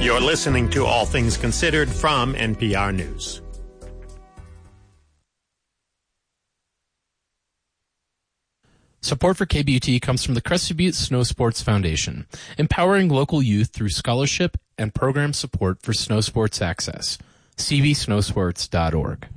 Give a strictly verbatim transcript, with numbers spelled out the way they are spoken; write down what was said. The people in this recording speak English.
You're listening to All Things Considered from N P R News. Support for K B U T comes from the Crested Butte Snow Sports Foundation, empowering local youth through scholarship and program support for snow sports access. c b snowsports dot org.